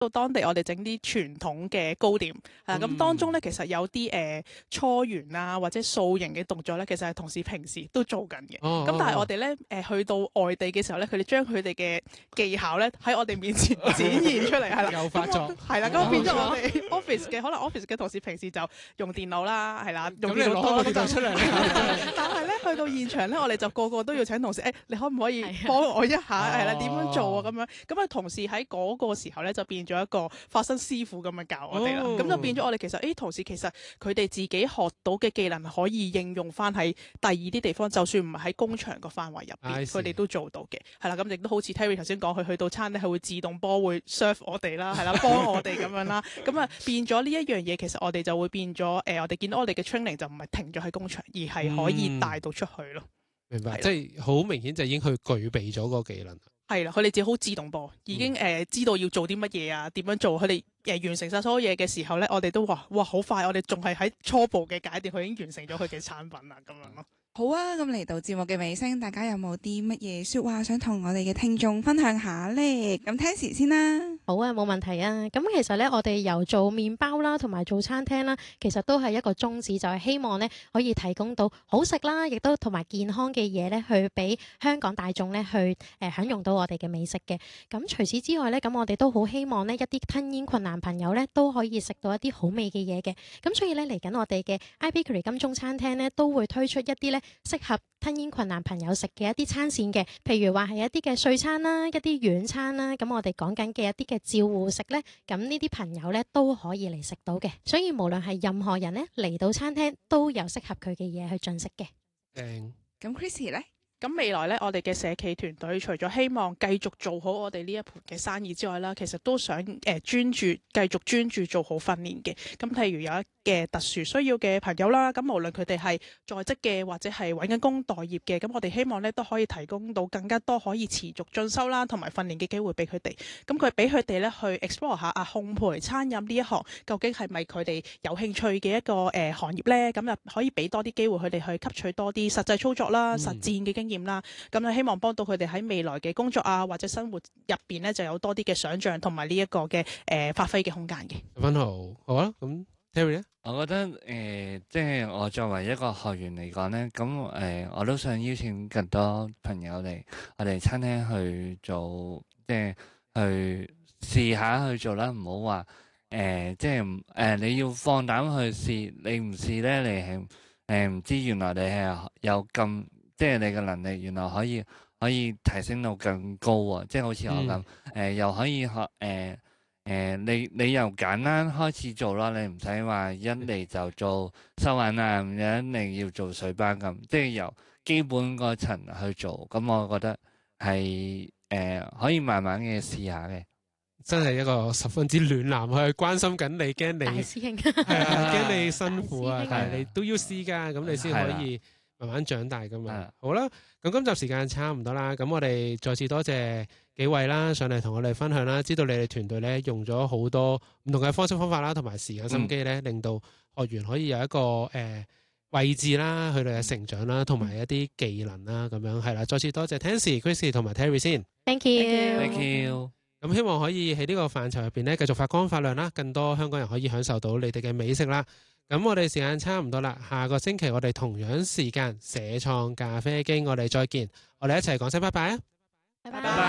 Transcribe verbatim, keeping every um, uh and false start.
到當地我哋整啲傳統嘅糕點，係啦，咁當中咧其實有啲誒搓圓啊或者塑形嘅動作咧，其實係同事平時都做緊嘅。咁、 哦、 但係我哋咧誒去到外地嘅時候咧，佢哋將佢哋嘅技巧咧喺我哋面前展現出嚟，係啦， 又發作， 係啦，咁變咗我哋 office 嘅可能 office 嘅同事平時就用電腦啦，係啦，用電腦攞個電腦出嚟。 但係咧去到現場咧，我哋就個個都要請同事，誒、欸、你可唔可以幫我一下？係啦，點樣做啊？咁樣咁啊，同事喺嗰個時候咧就變咗一個發生師傅咁樣教我哋啦。咁、哦、就變咗我哋其實誒、欸、同事其實佢哋自己學到嘅技能可以應用翻喺第二啲地方，就算唔係喺工場個範圍入邊，佢哋都做到嘅。係啦，咁亦都好似 Terry 頭先講，佢去到餐廳係會自動波會 serve 我哋啦，係啦，幫我哋咁樣啦。咁啊變咗呢一樣嘢，其實我哋就會變咗誒、呃，我哋見到我哋嘅 training 就唔係停咗喺工場，而係可以帶到出去咯。 嗯、明白，即係好明顯就已經去具備咗個技能。 係啦，佢哋自己好自動波，已經誒、呃、知道要做啲乜嘢啊，點樣做。佢哋誒完成晒所有嘢嘅時候咧，我哋都話哇好快，我哋仲係喺初步嘅階段，佢已經完成咗佢嘅產品啦，咁樣咯。 好啊，咁嚟到節目嘅尾聲，大家有冇啲乜嘢說話想同我哋嘅聽眾分享下呢？咁聽時先啦。 好啊，冇問題啊。咁其實咧，我哋由做麵包啦，同埋做餐廳啦，其實都係一個宗旨，就係、是、希望咧可以提供到好食啦，亦都同埋健康嘅嘢咧，去俾香港大眾咧去誒、呃、享用到我哋嘅美食嘅。咁除此之外咧，咁我哋都好希望呢一啲吞嚥困難朋友咧都可以食到一啲好味嘅嘢嘅。咁所以咧嚟緊我哋嘅 iBakery 金鐘餐廳咧都會推出一啲咧適合吞嚥困難朋友食嘅一啲餐線嘅，譬如話係一啲嘅碎餐啦，一啲軟餐啦，咁我哋講緊嘅一啲嘅照護食咧，咁呢啲朋友咧都可以嚟食到嘅，所以無論係任何人咧嚟到餐廳都有適合佢嘅嘢去進食嘅。 誒，咁 Chrissy 咧？ 咁未來咧，我哋嘅社企團隊除咗希望繼續做好我哋呢一盤嘅生意之外啦，其實都想誒、呃、專注繼續專注做好訓練嘅。咁譬如有一嘅特殊需要嘅朋友啦，咁無論佢哋係在職嘅或者係揾緊工待業嘅，咁我哋希望咧都可以提供到更加多可以持續進修啦，同埋訓練嘅機會俾佢哋。咁佢俾佢哋咧去 explore 下啊烘焙餐飲呢一行究竟係咪佢哋有興趣嘅一個誒、呃、行業咧？咁就可以俾多啲機會佢哋去吸取多啲實際操作啦、嗯、實戰嘅經驗啦。咁就希望幫到佢哋喺未來嘅工作啊或者生活入邊咧就有多啲嘅想像同埋呢一個嘅誒、呃、發揮嘅空間嘅。 十分好，好啊，咁 Terry 咧？ 我覺得誒、呃，即係我作為一個學員嚟講咧，咁誒、呃，我都想邀請更多朋友嚟我哋餐廳去做，即係去試下去做啦，唔好話誒，即係誒、呃，你要放膽去試，你唔試咧，你係誒唔知原來你係有咁，即係你嘅能力原來可以可以提升到更高啊！即係好似我咁，誒、嗯呃、又可以學誒。呃誒、呃，你你由簡單開始做咯，你唔使話一嚟就做收銀啊，唔一定要做水吧咁，即係由基本個層去做，咁我覺得係誒、呃、可以慢慢嘅試下嘅。 真係一個十分之暖男去關心緊你，驚你大師兄係啊，驚你辛苦啊，但係你都要試噶，咁你先可以慢慢長大噶嘛。好啦，咁今集時間差唔多啦，咁我哋再次多謝幾位啦，上嚟同我哋分享啦，知道你哋團隊咧用咗好多唔同嘅方式方法啦，同埋時間心機咧，嗯、令到學員可以有一個誒、呃、位置啦，佢哋嘅成長啦，同埋一啲技能啦，咁樣係啦。再次多謝 Tansy、Chrissy 同埋 Terry 先 ，Thank you，Thank you。 咁希望可以喺呢個範疇入邊咧，繼續發光發亮啦，更多香港人可以享受到你哋嘅美食啦。咁我哋時間差唔多啦，下個星期我哋同樣時間社創咖啡機，我哋再見，我哋一齊講聲拜拜啊！ 拜拜。